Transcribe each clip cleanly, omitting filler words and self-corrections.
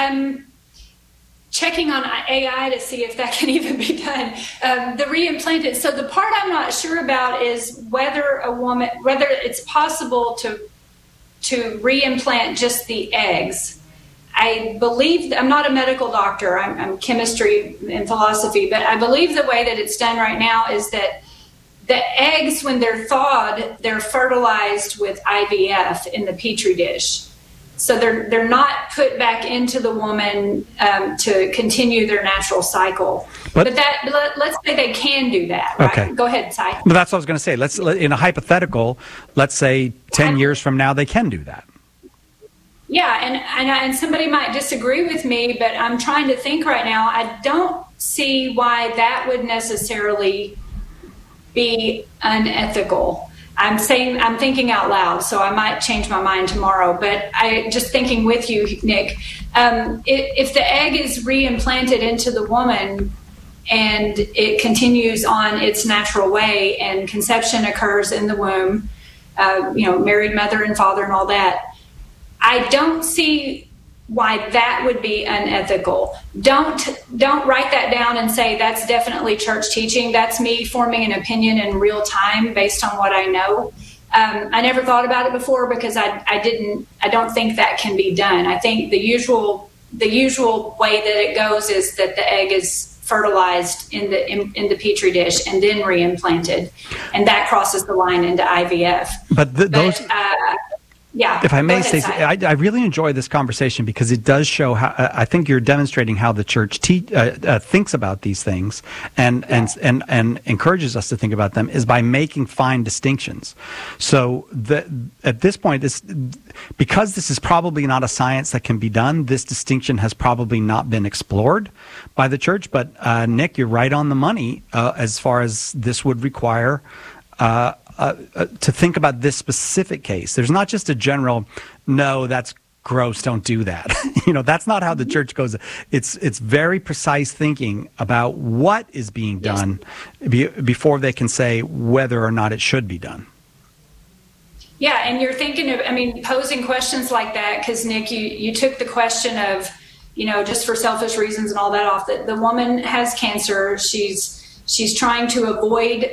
I'm checking on AI to see if that can even be done. The reimplanted. So the part I'm not sure about is whether it's possible to reimplant just the eggs. I believe, I'm not a medical doctor, I'm chemistry and philosophy, but I believe the way that it's done right now is that the eggs, when they're thawed, they're fertilized with IVF in the Petri dish. So they're not put back into the woman to continue their natural cycle. But let's say they can do that. Right? Okay. Go ahead, Sy. But that's what I was going to say. In a hypothetical, let's say 10 years from now, they can do that. Yeah, and somebody might disagree with me, but I'm trying to think right now. I don't see why that would necessarily be unethical. I'm thinking out loud, so I might change my mind tomorrow. But I just thinking with you, Nick, if the egg is reimplanted into the woman and it continues on its natural way, and conception occurs in the womb, married mother and father and all that, I don't see why that would be unethical. Don't write that down and say that's definitely church teaching. That's me forming an opinion in real time based on what I know. I never thought about it before because I don't think that can be done. I think the usual way that it goes is that the egg is fertilized in the Petri dish and then reimplanted, and that crosses the line into IVF. Yeah. If I may, Stacey, I really enjoy this conversation because it does show how I think you're demonstrating how the church thinks about these things and encourages us to think about them is by making fine distinctions. So at this point, because this is probably not a science that can be done, this distinction has probably not been explored by the church. But Nick, you're right on the money as far as this would require to think about this specific case. There's not just a general, no, that's gross, don't do that. That's not how the church goes. It's very precise thinking about what is being done before they can say whether or not it should be done. Yeah, and you're thinking of, posing questions like that, because Nick, you took the question of, just for selfish reasons and all that off, that the woman has cancer. She's trying to avoid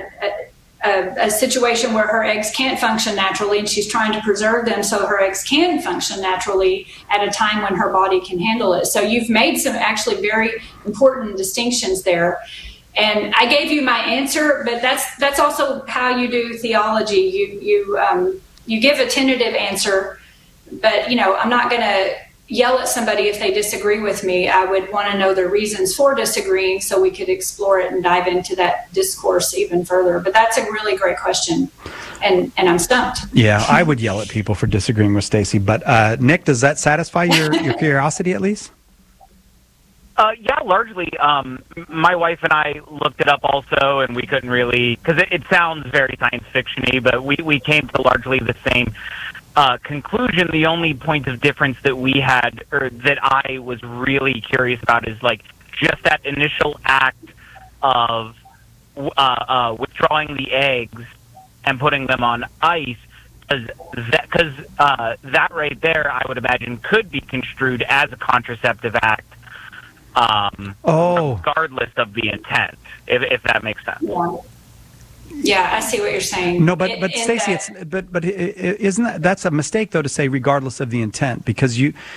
a situation where her eggs can't function naturally, and she's trying to preserve them so her eggs can function naturally at a time when her body can handle it. So you've made some actually very important distinctions there. And I gave you my answer, but that's also how you do theology. You give a tentative answer, but I'm not going to yell at somebody if they disagree with me. I would want to know their reasons for disagreeing so we could explore it and dive into that discourse even further. But that's a really great question, and I'm stumped. Yeah, I would yell at people for disagreeing with Stacey. But Nick, does that satisfy your curiosity at least? Yeah, largely. My wife and I looked it up also, and we couldn't really, because it sounds very science fiction-y, but we came to largely the same conclusion. The only point of difference that we had, or that I was really curious about, is like just that initial act of withdrawing the eggs and putting them on ice, because that right there, I would imagine, could be construed as a contraceptive act, regardless of the intent, if that makes sense. Yeah, I see what you're saying. No, but Stacey, isn't that's a mistake though to say regardless of the intent, because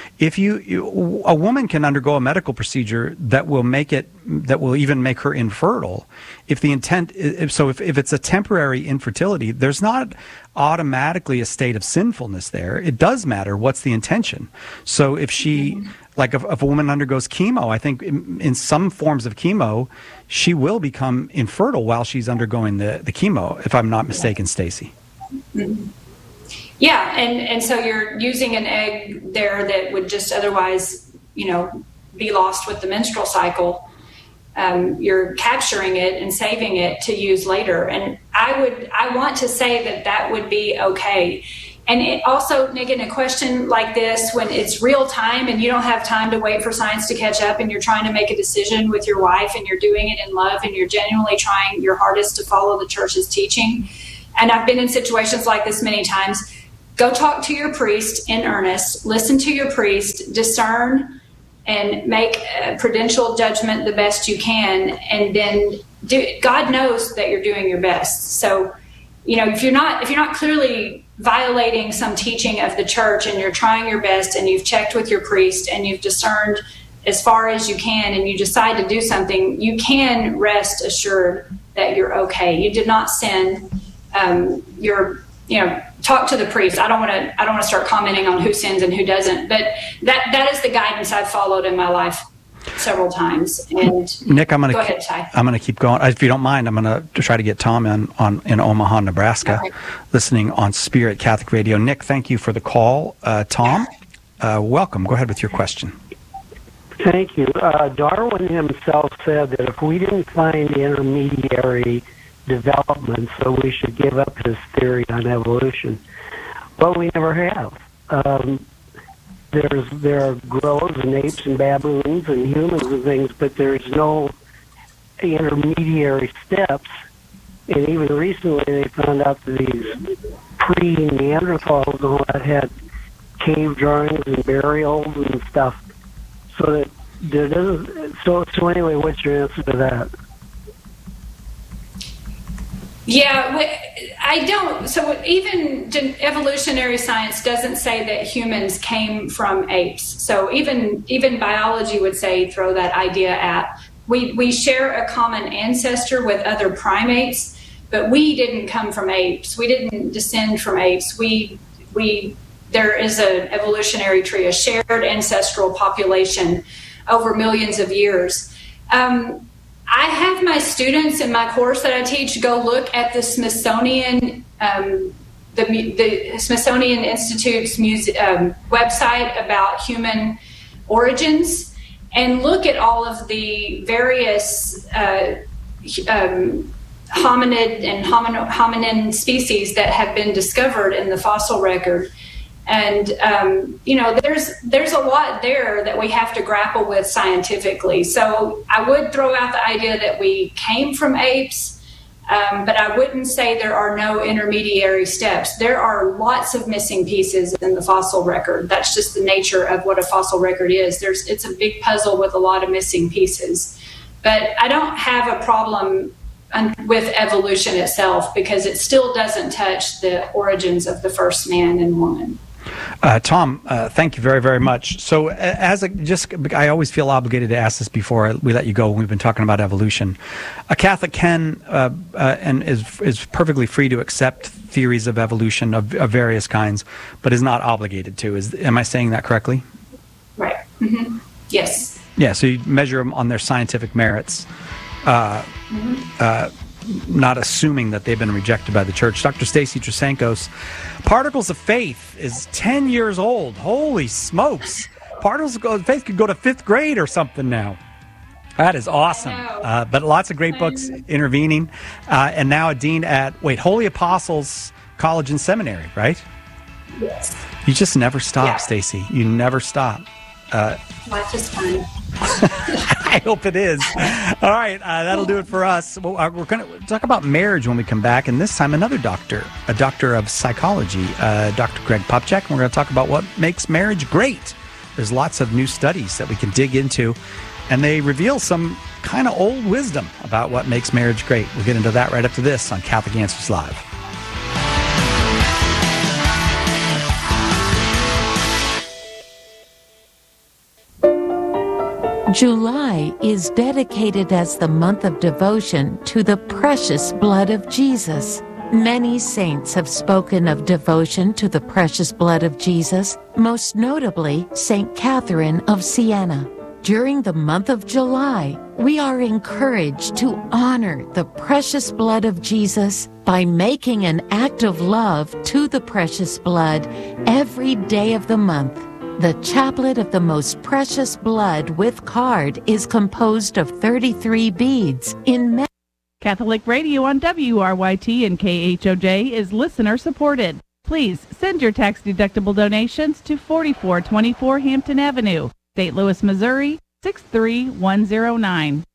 a woman can undergo a medical procedure that will even make her infertile if the intent if it's a temporary infertility. There's not automatically a state of sinfulness there. It does matter what's the intention. So if she like if a woman undergoes chemo, I think in some forms of chemo, she will become infertile while she's undergoing the chemo, if I'm not mistaken, Stacey. Mm-hmm. Yeah, and so you're using an egg there that would just otherwise, be lost with the menstrual cycle. You're capturing it and saving it to use later. And I want to say that would be okay. And it also, Nick, in a question like this, when it's real time and you don't have time to wait for science to catch up and you're trying to make a decision with your wife and you're doing it in love and you're genuinely trying your hardest to follow the church's teaching. And I've been in situations like this many times. Go talk to your priest in earnest, listen to your priest, discern and make a prudential judgment the best you can, and then God knows that you're doing your best. So, if you're not clearly violating some teaching of the church, and you're trying your best, and you've checked with your priest, and you've discerned as far as you can, and you decide to do something, you can rest assured that you're okay. You did not sin. Talk to the priest. I don't want to start commenting on who sins and who doesn't, but that is the guidance I've followed in my life several times. And Nick, go ahead, Ty. I'm going to keep going. If you don't mind, I'm going to try to get Tom in Omaha, Nebraska, listening on Spirit Catholic Radio. Nick, thank you for the call. Tom, welcome. Go ahead with your question. Thank you. Darwin himself said that if we didn't find the intermediary development, so we should give up his theory on evolution. But we never have. There are gorillas and apes and baboons and humans and things, but there's no intermediary steps. And even recently, they found out that these pre-Neanderthals and all that had cave drawings and burials and stuff. So that there doesn't. So anyway, what's your answer to that? Yeah, I don't. So even evolutionary science doesn't say that humans came from apes. So even biology would say throw that idea out. We share a common ancestor with other primates, but we didn't come from apes. We didn't descend from apes. There is an evolutionary tree, a shared ancestral population over millions of years. I have my students in my course that I teach go look at the Smithsonian, the Smithsonian Institute's website about human origins, and look at all of the various hominid and hominin species that have been discovered in the fossil record. And, there's a lot there that we have to grapple with scientifically. So I would throw out the idea that we came from apes, but I wouldn't say there are no intermediary steps. There are lots of missing pieces in the fossil record. That's just the nature of what a fossil record is. It's a big puzzle with a lot of missing pieces. But I don't have a problem with evolution itself, because it still doesn't touch the origins of the first man and woman. Tom, thank you very, very much. So I always feel obligated to ask this before we let you go when we've been talking about evolution. A Catholic can and is perfectly free to accept theories of evolution of various kinds, but is not obligated to. Am I saying that correctly? Right. Mm-hmm. Yes. Yeah, so you measure them on their scientific merits. Not assuming that they've been rejected by the church. Dr. Stacy Trasancos, Particles of Faith is 10 years old. Holy smokes. Particles of Faith could go to 5th grade or something now. That is awesome. But lots of great books intervening. And now a dean at, Holy Apostles College and Seminary, right? Yes. You just never stop, Stacy. You never stop. Life is fun. I hope it is. All right, that'll do it for us. Well, we're going to talk about marriage when we come back, and this time another doctor, a doctor of psychology, Dr. Greg Popcak, and we're going to talk about what makes marriage great. There's lots of new studies that we can dig into, and they reveal some kind of old wisdom about what makes marriage great. We'll get into that right after this on Catholic Answers Live. July is dedicated as the month of devotion to the precious blood of Jesus. Many saints have spoken of devotion to the precious blood of Jesus, most notably St. Catherine of Siena. During the month of July, we are encouraged to honor the precious blood of Jesus by making an act of love to the precious blood every day of the month. The Chaplet of the Most Precious Blood with card is composed of 33 beads in Catholic Radio on WRYT and KHOJ is listener supported. Please send your tax-deductible donations to 4424 Hampton Avenue, St. Louis, Missouri 63109.